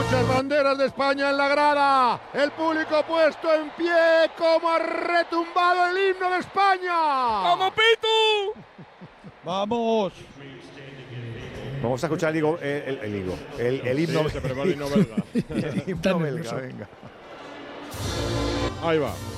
Muchas banderas de España en la grada. El público puesto en pie. Como ha retumbado el himno de España. ¡Vamos, Pitu! ¡Vamos! Vamos a escuchar el himno. Sí, se prepara el himno belga. El himno belga, venga. Ahí va.